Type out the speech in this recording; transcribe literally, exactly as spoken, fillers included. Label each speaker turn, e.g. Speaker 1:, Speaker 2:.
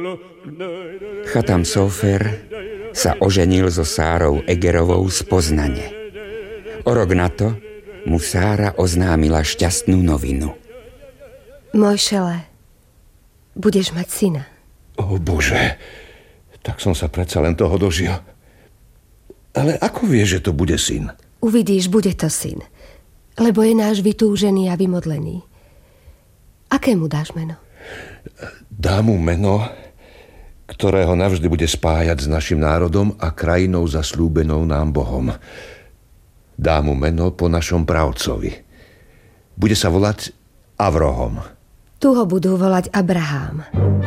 Speaker 1: Chatam Sofer sa oženil so Sárou Egerovou z Poznane. O rok na to mu Sára oznámila šťastnú novinu.
Speaker 2: Mojšele, budeš mať syna.
Speaker 3: O Bože, tak som sa predsa len toho dožil. Ale ako vieš, že to bude syn?
Speaker 2: Uvidíš, bude to syn, lebo je náš vytúžený a vymodlený. Aké mu dáš meno?
Speaker 3: Dá mu meno, ktorého navždy bude spájať s našim národom a krajinou zasľúbenou nám Bohom. Dá mu meno po našom pravcovi. Bude sa volať Avrohom.
Speaker 2: Tu ho budú volať Abrahám.